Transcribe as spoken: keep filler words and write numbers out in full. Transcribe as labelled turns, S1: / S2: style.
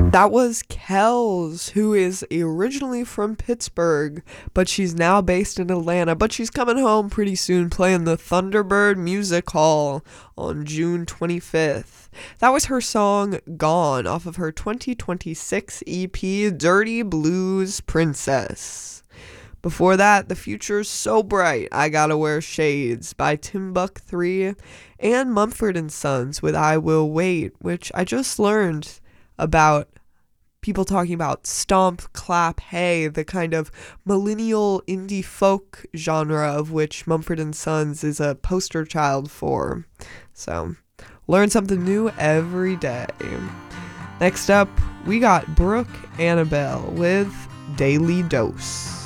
S1: That was Kells, who is originally from Pittsburgh, but she's now based in Atlanta. But she's coming home pretty soon, playing the Thunderbird Music Hall on June twenty-fifth. That was her song Gone off of her twenty twenty-six E P Dirty Blues Princess. Before that, The Future's So Bright, I Gotta Wear Shades by Timbuk three, and Mumford and Sons with I Will Wait, which I just learned about people talking about stomp, clap, hey, the kind of millennial indie folk genre of which Mumford and Sons is a poster child for. So, learn something new every day. Next up, we got Brooke Annabelle with Daily Dose.